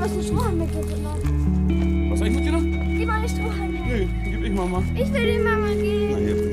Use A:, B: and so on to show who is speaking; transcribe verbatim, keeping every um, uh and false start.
A: hast einen Strohhalm mitgenommen.
B: Was hab ich mitgenommen?
A: Gib mal einen Strohhalm her.
B: Nee, gib ich Mama.
A: Ich will den Mama geben.
B: Na, hier.